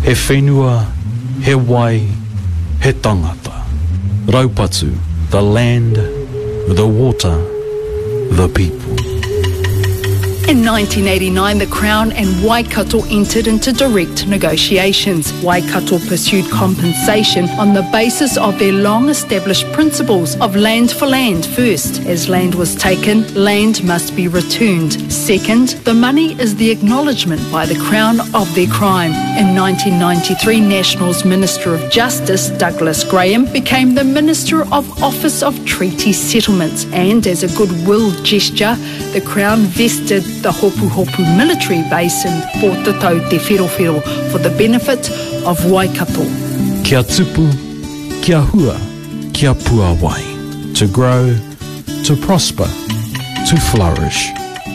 He whenua, he wai, he tangata. Raupatu, the land, the water, the people. In 1989, the Crown and Waikato entered into direct negotiations. Waikato pursued compensation on the basis of their long-established principles of land for land first. As land was taken, land must be returned. Second, the money is the acknowledgement by the Crown of their crime. In 1993, National's Minister of Justice, Douglas Graham, became the Minister of Office of Treaty Settlements, and as a goodwill gesture, the Crown vested the Hopu Hopu military base in Pōtatau Te Wherowhero for the benefit of Waikato. Kia tupu, kia hua, kia pua wai. To grow, to prosper, to flourish.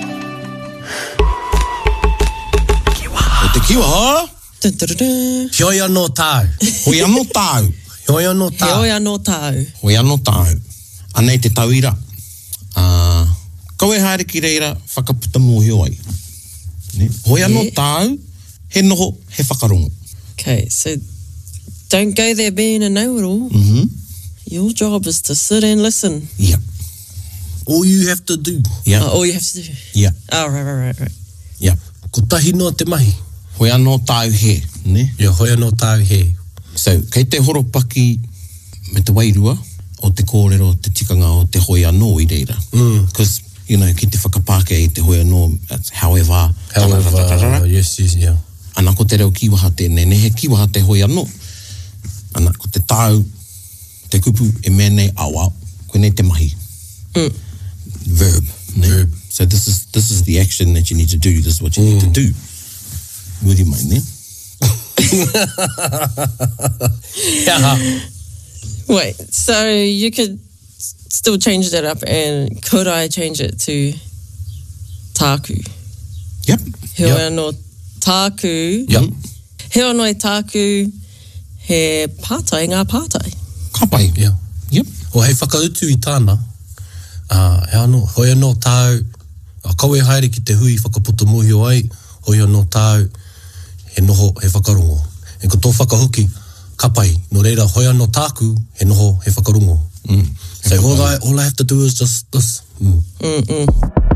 Te kiwa ha? Hioia no tau. Hoia no tau. Hioia no tau. Hioia no tau. Hoia no tau. Anei te tauira. Kaue haere ki reira whakaputa mōhio ai. Hoia no tau, he noho, he whakarongo. Okay, so don't go there being a know-it-all. Your job is to sit and listen. Yeah. All you have to do. Yeah. All you have to do. Yeah. Oh, right. Yeah. Ko tahi no te mahi. Hoia no tau he, ne? Yeah, hoia no tau he. So, kei te horopaki me te wairua o te kōrero, te tikanga o te hoia no I reira. Because you know, ki te whakapāke I te hoia no, however, yes, yeah. Ana ko te reo kiwaha tēnei, he kiwaha te hoia no. Ana ko te tau, te kupu e mene awa, koe nei te mahi. Verb. Ne? Verb. So this is the action that you need to do, this is what you need to do. Muri mai, ne? Wait, so you could still change that up, and could I change it to tāku? Yep. Heo no tāku. Yep. Heo no tāku he pātai, ngā pātai. Kapai. Yeah. Yep. O hei whakautu I tāna, hoia no tāu, a kaue haere ki te hui whakaputa mōhio ai, hoia no tāu, he noho, he whakarongo. E ko tō whakahuki, kapai, no reira, hoia no tāku, he noho, he whakarongo. So all I have to do is just this.